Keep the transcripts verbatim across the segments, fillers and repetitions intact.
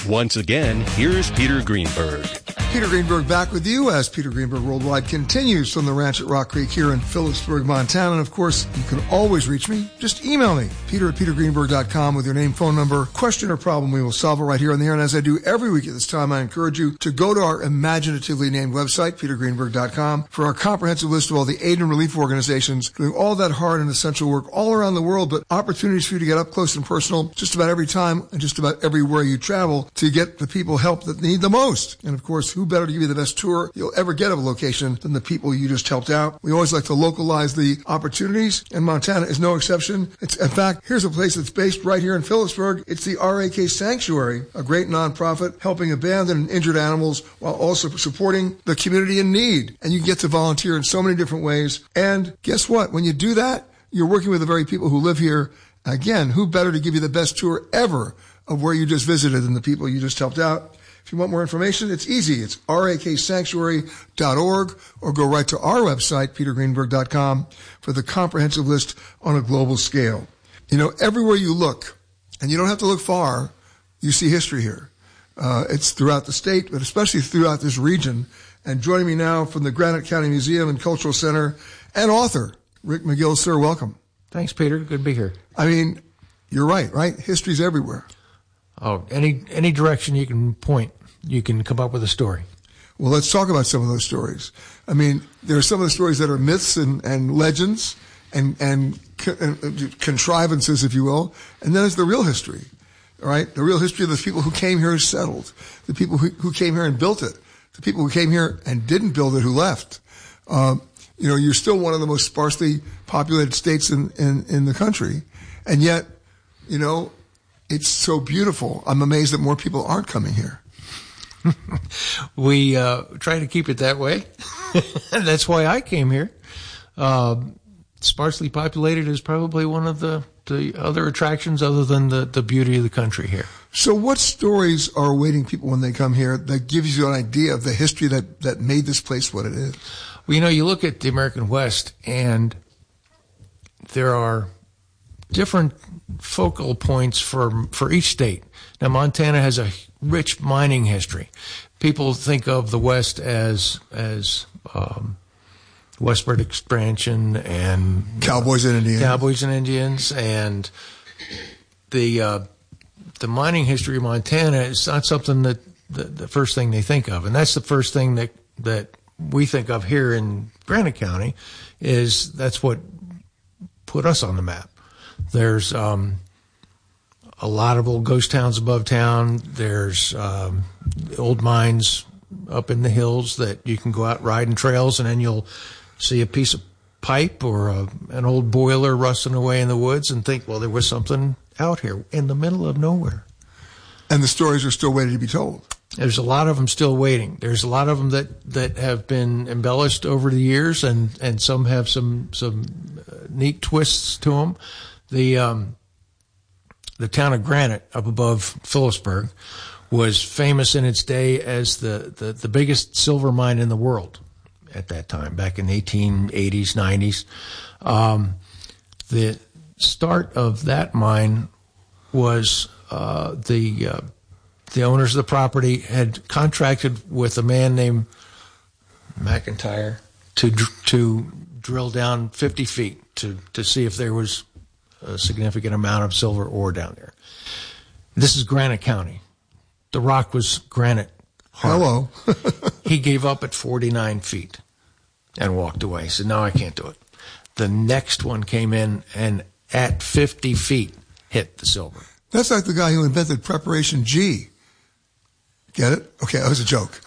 Once again, here's Peter Greenberg. Peter Greenberg back with you as Peter Greenberg Worldwide continues from the ranch at Rock Creek here in Phillipsburg, Montana. And of course, you can always reach me. Just email me, peter at peter greenberg dot com with your name, phone number, question or problem. We will solve it right here on the air. And as I do every week at this time, I encourage you to go to our imaginatively named website, peter greenberg dot com, for our comprehensive list of all the aid and relief organizations doing all that hard and essential work all around the world, but opportunities for you to get up close and personal just about every time and just about everywhere you travel to get the people help that need the most. And of course, who better to give you the best tour you'll ever get of a location than the people you just helped out. We always like to localize the opportunities, and Montana is no exception. It's, in fact, here's a place that's based right here in Phillipsburg. It's the R A K Sanctuary, a great nonprofit helping abandoned and injured animals while also supporting the community in need. And you get to volunteer in so many different ways. And guess what? When you do that, you're working with the very people who live here. Again, who better to give you the best tour ever of where you just visited than the people you just helped out? If you want more information, it's easy. It's R A K sanctuary dot org or go right to our website, peter greenberg dot com, for the comprehensive list on a global scale. You know, everywhere you look, and you don't have to look far, you see history here. Uh, it's throughout the state, but especially throughout this region. And joining me now from the Granite County Museum and Cultural Center and author, Rick McGill. Sir, welcome. Thanks, Peter. Good to be here. I mean, you're right, right? History's everywhere. Oh, any any direction you can point, you can come up with a story. Well, let's talk about some of those stories. I mean, there are some of the stories that are myths and, and legends and, and, and contrivances, if you will, and then there's the real history, all right? The real history of the people who came here and settled, the people who, who came here and built it, the people who came here and didn't build it who left. Um, you know, you're still one of the most sparsely populated states in, in, in the country, and yet, you know, it's so beautiful. I'm amazed that more people aren't coming here. we uh, try to keep it that way. That's why I came here. Uh, sparsely populated is probably one of the, the other attractions other than the, the beauty of the country here. So what stories are awaiting people when they come here that gives you an idea of the history that, that made this place what it is? Well, you know, you look at the American West, and there are different focal points for for each state. Now, Montana has a rich mining history. People think of the West as as um, westward expansion and cowboys and Indians, cowboys and Indians, and the uh, the mining history of Montana is not something that the, the first thing they think of, and that's the first thing that that we think of here in Granite County. Is that's what put us on the map. There's um, a lot of old ghost towns above town. There's um, old mines up in the hills that you can go out riding trails, and then you'll see a piece of pipe or a, an old boiler rusting away in the woods and think, well, there was something out here in the middle of nowhere. And the stories are still waiting to be told. There's a lot of them still waiting. There's a lot of them that, that have been embellished over the years, and, and some have some some neat twists to them. The um, the town of Granite up above Phillipsburg was famous in its day as the, the, the biggest silver mine in the world at that time, back in the eighteen eighties, nineties. Um, the start of that mine was uh, the uh, the owners of the property had contracted with a man named McIntyre to to drill down fifty feet to, to see if there was a significant amount of silver ore down there. This is Granite County. The rock was granite hard. Hello. He gave up at forty-nine feet and walked away. He said, no, I can't do it. The next one came in and at fifty feet hit the silver. That's like the guy who invented Preparation G. Get it? Okay, that was a joke.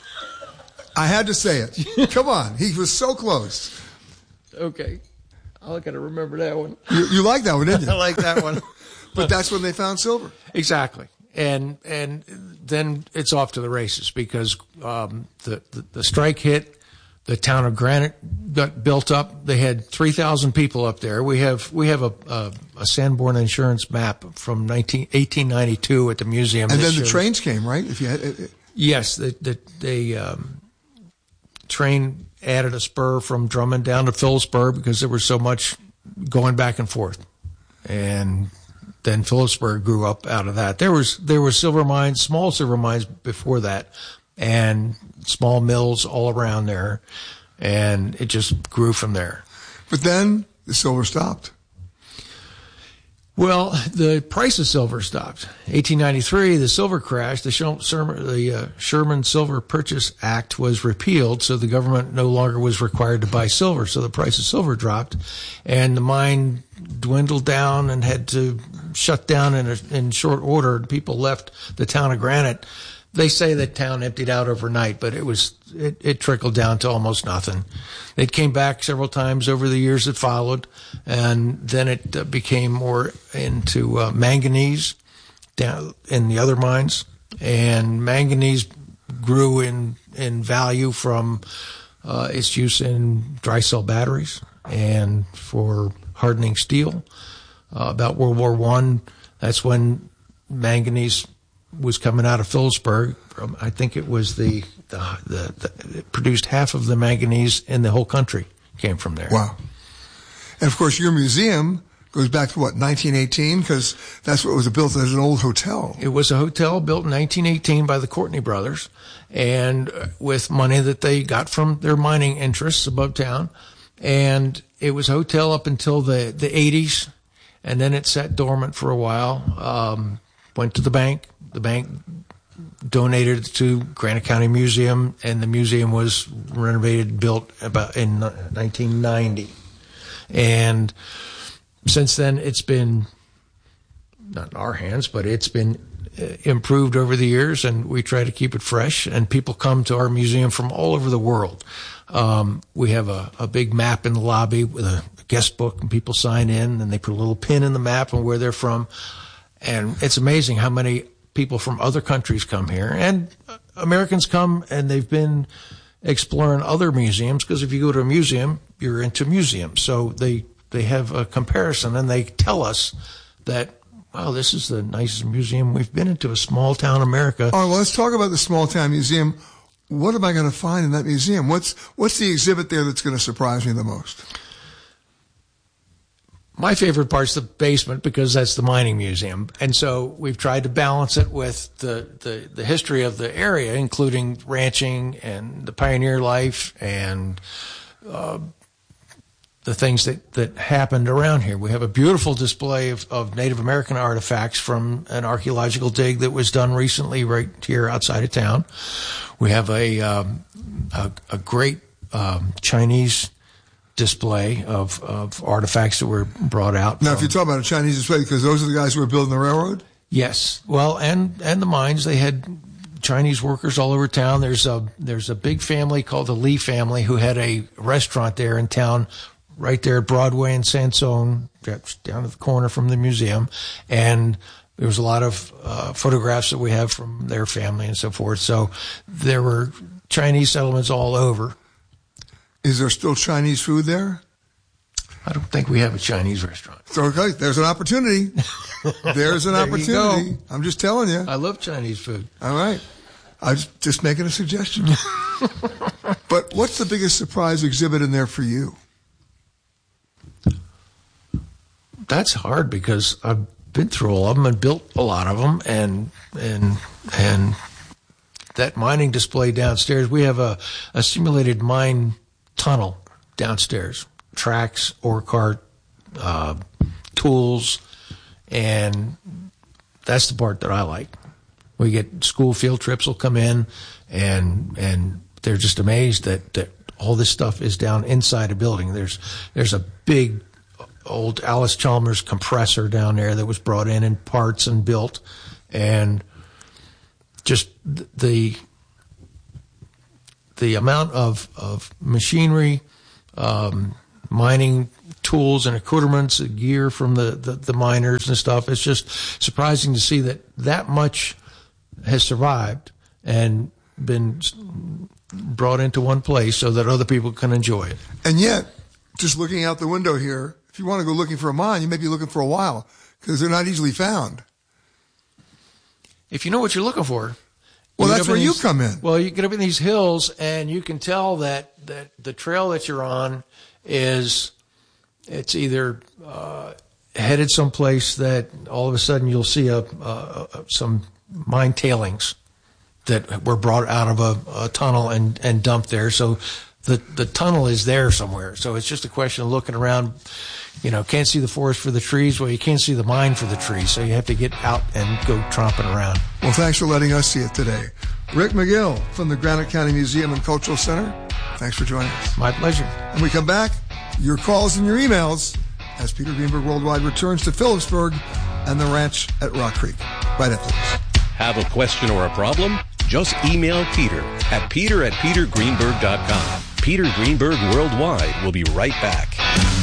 I had to say it. Come on. He was so close. Okay. I'll got to remember that one. You, you like that one, didn't you? I like that one. But that's when they found silver. Exactly. And and then it's off to the races because um, the, the, the strike hit, the town of Granite got built up. They had three thousand people up there. We have we have a, a, a Sanborn Insurance map from eighteen ninety-two at the museum. And then the shows, trains came, right? If you had, it, it, Yes, the, the, the um, train added a spur from Drummond down to Phillipsburg because there was so much going back and forth. And then Phillipsburg grew up out of that. There was there were silver mines, small silver mines before that, and small mills all around there, and it just grew from there. But then the silver stopped. Well, the price of silver stopped. eighteen ninety-three, the silver crash. The, Sherman, the uh, Sherman Silver Purchase Act was repealed, so the government no longer was required to buy silver. So the price of silver dropped, and the mine dwindled down and had to shut down in, a, in short order. People left the town of Granite. They say that town emptied out overnight, but it was it, it trickled down to almost nothing. It came back several times over the years that followed, and then it uh, became more into uh, manganese down in the other mines, and manganese grew in in value from uh, its use in dry cell batteries and for hardening steel. Uh, about World War One, that's when manganese was coming out of Phillipsburg. From, I think it was the, the, the, the it produced half of the manganese in the whole country came from there. Wow. And of course, your museum goes back to what, nineteen eighteen? Because that's what was built as an old hotel. It was a hotel built in nineteen eighteen by the Courtney brothers, and with money that they got from their mining interests above town. And it was a hotel up until the, the eighties, and then it sat dormant for a while. Um, went to the bank. The bank donated it to Granite County Museum, and the museum was renovated and built about in nineteen ninety. And since then, it's been not in our hands, but it's been improved over the years, and we try to keep it fresh. And people come to our museum from all over the world. Um, we have a, a big map in the lobby with a guest book, and people sign in, and they put a little pin in the map and where they're from. And it's amazing how many people from other countries come here, and Americans come and they've been exploring other museums, because if you go to a museum, you're into museums. So they, they have a comparison, and they tell us that, wow, this is the nicest museum we've been into, a small town America. All right, well, let's talk about the small town museum. What am I going to find in that museum? What's, what's the exhibit there that's going to surprise me the most? My favorite part's the basement, because that's the mining museum. And so we've tried to balance it with the, the, the history of the area, including ranching and the pioneer life and uh, the things that, that happened around here. We have a beautiful display of, of Native American artifacts from an archaeological dig that was done recently right here outside of town. We have a, um, a, a great um, Chinese display of, of artifacts that were brought out. Now, from, if you talk about a Chinese display, because those are the guys who were building the railroad? Yes. Well, and, and the mines, they had Chinese workers all over town. There's a, there's a big family called the Lee family who had a restaurant there in town, right there at Broadway and Sansone, down at the corner from the museum. And there was a lot of uh, photographs that we have from their family and so forth. So there were Chinese settlements all over. Is there still Chinese food there? I don't think we have a Chinese restaurant. So, okay, there's an opportunity. There's an there opportunity. You go. I'm just telling you. I love Chinese food. All right. I was just making a suggestion. But what's the biggest surprise exhibit in there for you? That's hard, because I've been through all of them and built a lot of them, and and and that mining display downstairs. We have a, a simulated mine tunnel downstairs, tracks, ore cart, uh, tools, and that's the part that I like. We get school field trips will come in, and and they're just amazed that, that all this stuff is down inside a building. There's there's a big old Alice Chalmers compressor down there that was brought in in parts and built, and just the the amount of, of machinery, um, mining tools and accoutrements, gear from the, the, the miners and stuff. It's just surprising to see that that much has survived and been brought into one place so that other people can enjoy it. And yet, just looking out the window here, if you want to go looking for a mine, you may be looking for a while, because they're not easily found. If you know what you're looking for. Well, you that's where you these, come in. Well, you get up in these hills, and you can tell that, that the trail that you're on is, it's either uh, headed someplace that all of a sudden you'll see a, a, a some mine tailings that were brought out of a, a tunnel and, and dumped there. So the the tunnel is there somewhere. So it's just a question of looking around. You know, can't see the forest for the trees. Well, you can't see the mine for the trees. So you have to get out and go tromping around. Well, thanks for letting us see it today. Rick McGill from the Granite County Museum and Cultural Center. Thanks for joining us. My pleasure. When we come back, your calls and your emails as Peter Greenberg Worldwide returns to Phillipsburg and the ranch at Rock Creek. Right after this. Have a question or a problem? Just email Peter at peter at peter greenberg dot com. Peter Greenberg Worldwide will be right back.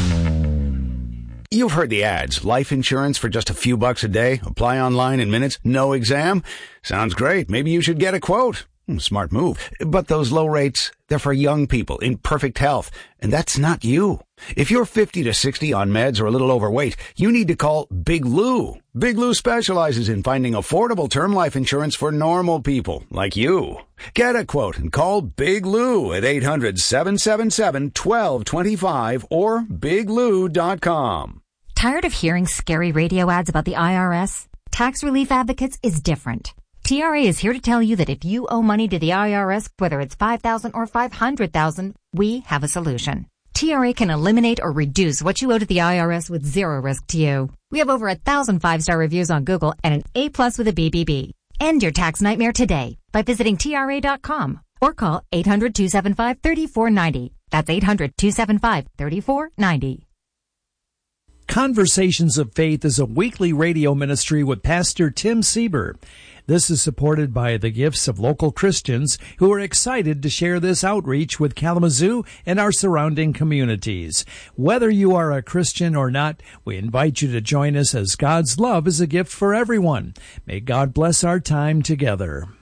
You've heard the ads. Life insurance for just a few bucks a day. Apply online in minutes. No exam. Sounds great. Maybe you should get a quote. Smart move. But those low rates, they're for young people in perfect health. And that's not you. If you're fifty to sixty on meds or a little overweight, you need to call Big Lou. Big Lou specializes in finding affordable term life insurance for normal people like you. Get a quote and call Big Lou at eight hundred, seven seven seven, one two two five or big lou dot com. Tired of hearing scary radio ads about the I R S? Tax Relief Advocates is different. T R A is here to tell you that if you owe money to the I R S, whether it's five thousand dollars or five hundred thousand dollars, we have a solution. T R A can eliminate or reduce what you owe to the I R S with zero risk to you. We have over a thousand five-star reviews on Google and an A plus with a B B B. End your tax nightmare today by visiting T R A dot com or call eight hundred, two seven five, three four nine zero. That's eight hundred, two seven five, three four nine zero. Conversations of Faith is a weekly radio ministry with Pastor Tim Sieber. This is supported by the gifts of local Christians who are excited to share this outreach with Kalamazoo and our surrounding communities. Whether you are a Christian or not, we invite you to join us as God's love is a gift for everyone. May God bless our time together.